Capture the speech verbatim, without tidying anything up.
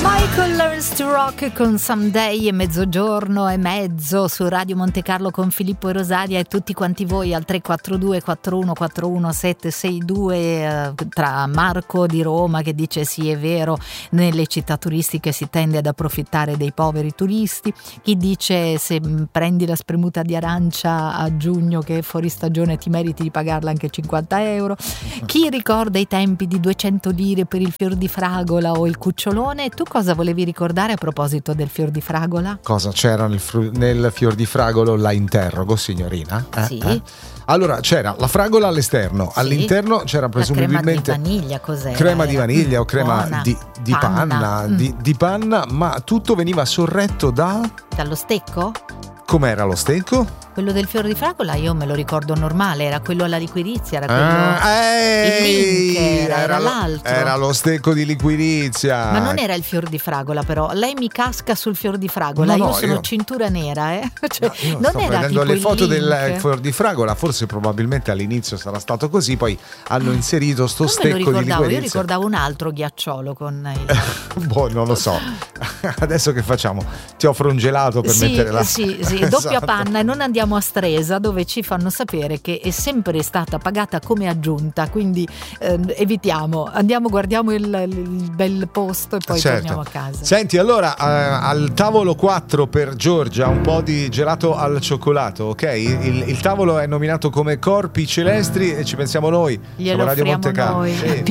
Michael Learns to Rock con Someday e mezzogiorno e mezzo su Radio Monte Carlo con Filippo e Rosaria e tutti quanti voi al tre quattro due quattro uno quattro uno sette sei due, eh, tra Marco di Roma che dice sì è vero, nelle città turistiche si tende ad approfittare dei poveri turisti, chi dice se prendi la spremuta di arancia a giugno che è fuori stagione ti meriti di pagarla anche cinquanta euro, chi ricorda i tempi di duecento lire per il fior di fragola o il cucciolone. Tu cosa volevi ricordare a proposito del fior di fragola? Cosa c'era nel, fru- nel fior di fragolo? La interrogo, signorina. Eh, Sì. eh. Allora c'era la fragola all'esterno, Sì. all'interno c'era presumibilmente la crema di vaniglia, cos'era? crema di vaniglia o crema Buona. di, di panna, Panna. Di, di panna, ma tutto veniva sorretto da... Dallo stecco? Com'era lo stecco? Quello del fior di fragola io me lo ricordo normale, era quello alla liquirizia, era quello Ah, ehi, il link, era, era lo, l'altro. era lo stecco di liquirizia. Ma non era il fior di fragola, però lei mi casca sul fior di fragola. No, no, io sono io- cintura nera, eh? Cioè, No, io non sto era prendendo tipo le il foto link. del fior di fragola, forse probabilmente all'inizio sarà stato così, poi hanno inserito sto Non me lo stecco di ricordavo, io liquirizia. ricordavo un altro ghiacciolo con il... Boh, non lo so. Adesso che facciamo? Ti offro un gelato per sì, mettere la... sì, sì, doppia Esatto. panna e non andiamo a Stresa dove ci fanno sapere che è sempre stata pagata come aggiunta, quindi eh, evitiamo, andiamo, guardiamo il, il bel posto e poi Certo. torniamo a casa. Senti, allora eh, al tavolo quattro per Giorgia un po' di gelato al cioccolato, ok? Il, il tavolo è nominato come Corpi Celestri e ci pensiamo noi. Glielo Siamo Radio offriamo Monte Carlo. noi. Sì.